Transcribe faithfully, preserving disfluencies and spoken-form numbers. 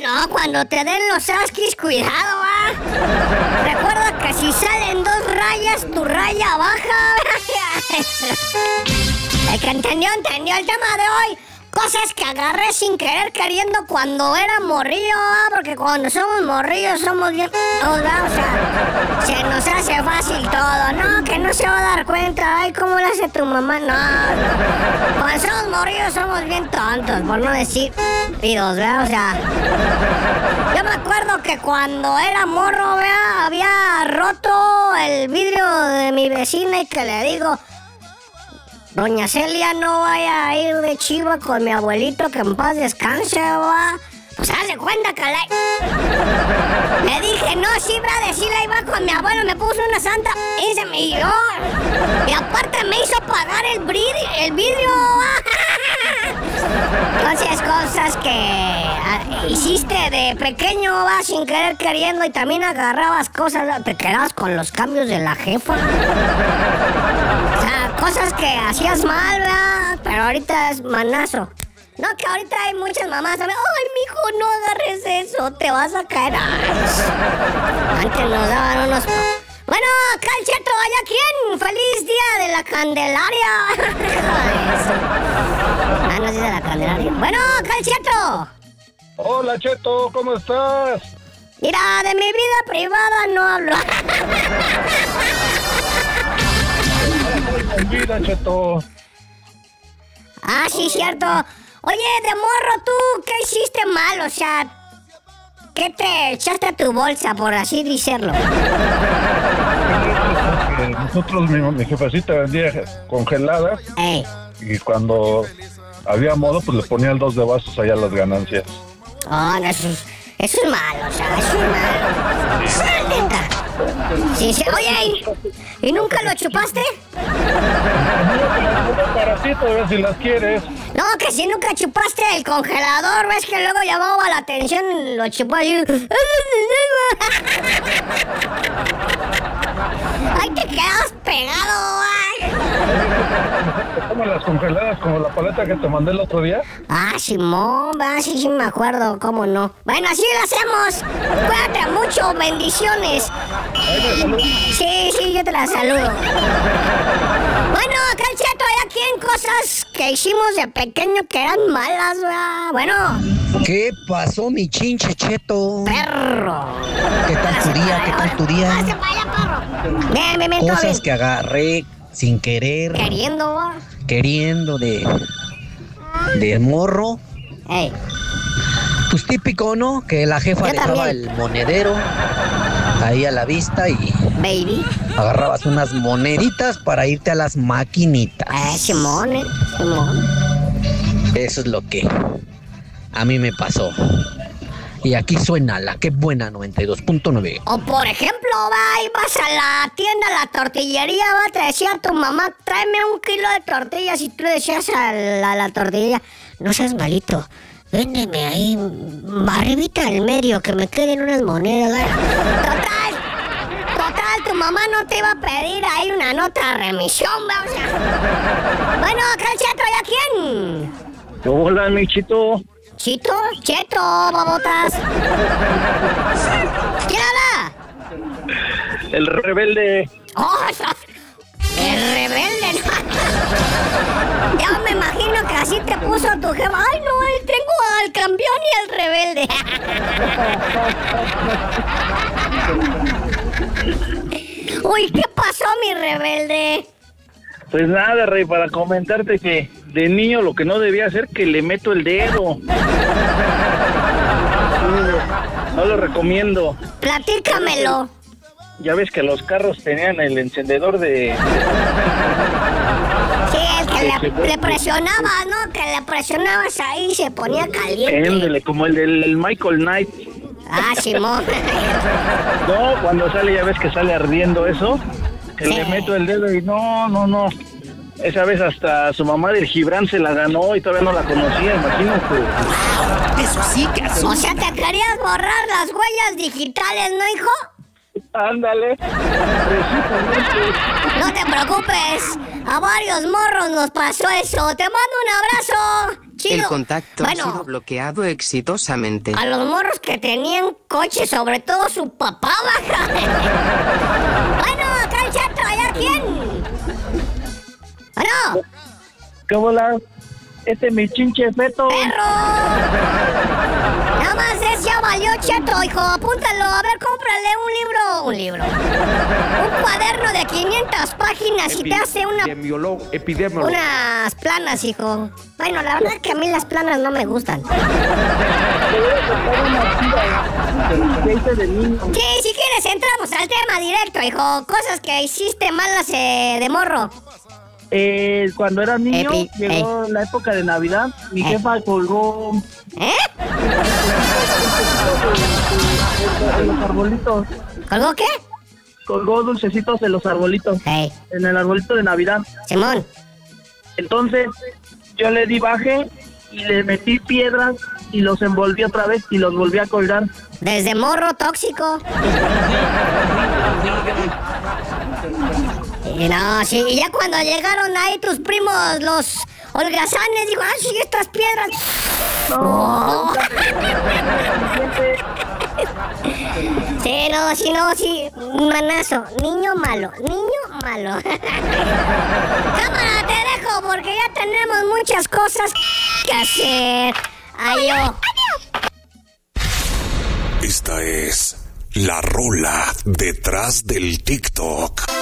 no, cuando te den los asquis, cuidado, ¿ah? Recuerda que si salen dos rayas, tu raya baja. El que entendió, entendió el tema de hoy. Cosas que agarré sin querer queriendo cuando era morrillo, ¿ah? Porque cuando somos morrillos somos bien... O sea, se nos hace fácil todo, ¿no? Que no se va a dar cuenta. Ay, ¿cómo lo hace tu mamá? No, no. Cuando somos morrillos somos bien tontos, por no decir pidos, ¿verdad? O sea, yo me acuerdo que cuando era morro, ¿verdad? Había roto el vidrio de mi vecina y que le digo... Doña Celia, no vaya a ir de chiva con mi abuelito, que en paz descanse, va. Pues haz de cuenta que le... Le dije, no, sí, brother, sí la iba con mi abuelo, me puso una santa y se me dio. Y aparte me hizo pagar el, brid- el vidrio. Entonces, cosas que hiciste de pequeño, va, sin querer queriendo, y también agarrabas cosas, te quedabas con los cambios de la jefa. O sea, cosas que hacías mal, ¿verdad? Pero ahorita es manazo. No, que ahorita hay muchas mamás, ¿sabes? Ay, mijo, no agarres eso, te vas a caer. Ay, antes nos daban unos... Bueno, acá el Cheto, ¿allá quién? ¡Feliz día de la Candelaria! Ah, no es de la Candelaria. Bueno, acá el Cheto. Hola, Cheto, ¿cómo estás? Mira, de mi vida privada no hablo. Vida, Cheto. Ah, sí, cierto. Oye, de morro, ¿tú qué hiciste mal? O sea, ¿qué te echaste a tu bolsa, por así decirlo? Nosotros, mi, mi jefecita vendía congeladas. Ey. Y cuando había modo, pues le ponía el dos de vasos allá a las ganancias. Oh, no, eso es, eso es malo, o sea, eso es malo. Neta. Sí, sí. Oye, ¿y, ¿y nunca lo chupaste? Un paratito, a ver si las quieres. No, que si nunca chupaste el congelador, ves que luego llamaba la atención, lo chupó y... ¡Ay, te quedas pegado, ay! Como las congeladas, como la paleta que te mandé el otro día. Ah, Simón, va, sí, sí me acuerdo, cómo no. Bueno, así lo hacemos. Cuídate mucho, bendiciones. Sí, sí, yo te la saludo. Bueno, acá el Cheto, hay aquí en cosas que hicimos de pequeño que eran malas, ¿verdad? Bueno. ¿Qué pasó, mi chinche Cheto? Perro. ¿Qué tal tu día? ¿Qué tal tu día? Pase para allá, perro. Bien, bien, bien, todo Cosas bien. que agarré sin querer, Queriendo, ¿va? queriendo de de morro. Ey. Pues típico, ¿no? Que la jefa Yo dejaba también. el monedero ahí a la vista y Baby. agarrabas unas moneditas para irte a las maquinitas. Eh, Simón, eh, Simón. Eso es lo que a mí me pasó. Y aquí suena la que buena noventa y dos punto nueve. O por ejemplo, va, y vas a la tienda, a la tortillería, va, te decía tu mamá, tráeme un kilo de tortillas, y tú le decías a la, a la tortillería, no seas malito, véndeme ahí, arribita del medio, que me queden unas monedas, ¿va? Total, total, tu mamá no te iba a pedir ahí una nota de remisión, ¿va? O sea, bueno, acá el Cheto, ¿ya quién? Hola, mi Chito. ¿Chito? Cheto, babotas. ¿Quién habla? El rebelde. ¡Oh! ¡El rebelde! Ya me imagino que así te puso tu jefa. ¡Ay, no! Ahí tengo al campeón y al rebelde. Uy, ¿qué pasó, mi rebelde? Pues nada, Rey, para comentarte que de niño lo que no debía hacer que le meto el dedo. No lo recomiendo. Platícamelo. Ya ves que los carros tenían el encendedor de... Sí, el que le, le presionabas, ¿no? Que le presionabas ahí y se ponía caliente. Éndele, como el del Michael Knight. Ah, Simón. No, cuando sale, ya ves que sale ardiendo eso. Que Sí. le meto el dedo y no, no, no. Esa vez hasta su mamá del Gibran se la ganó y todavía no la conocía, imagínate. Eso sí que hace. O sea, te querías borrar las huellas digitales, ¿no, hijo? Ándale. No te preocupes. A varios morros nos pasó eso. Te mando un abrazo. chido. El contacto bueno, ha sido bloqueado exitosamente. A los morros que tenían coche, sobre todo su papá, baja. Bueno, acá el chato, ¿allá quién? Bueno. ¿Qué bola? Este es mi chinche feto. ¡Perro! Nada más es ya valió, cheto, hijo. Apúntalo. A ver, cómprale un libro. Un libro. Un cuaderno de quinientas páginas y te hace una... Epidemiólogo. Unas planas, hijo. Bueno, la verdad es que a mí las planas no me gustan. Sí, si quieres entramos al tema directo, hijo. Cosas que hiciste malas eh, de morro. Eh, cuando era niño, Epi, llegó ey. la época de Navidad, mi Eh. jefa colgó ¿Eh? en los arbolitos, ¿Colgó qué? colgó dulcecitos en los arbolitos, Hey, en el arbolito de Navidad. Simón. Entonces, yo le di baje y le metí piedras y los envolví otra vez y los volví a colgar. Desde morro tóxico. Y no, sí, y ya cuando llegaron ahí tus primos, los holgazanes, digo, ay, sí, estas piedras. Oh. Sí, no, sí, no, sí, manazo, niño malo, niño malo. Cámara, te dejo porque ya tenemos muchas cosas que hacer. Adiós. Esta es la rola detrás del TikTok.